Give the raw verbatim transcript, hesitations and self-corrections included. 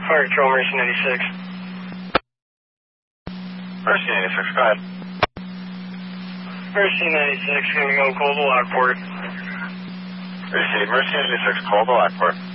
Fire Control, Mercy ninety-six. Mercy ninety-six, go ahead. Mercy ninety-six, gonna go Coldwell Lockport. Receive, Mercy ninety-six, Coldwell Lockport.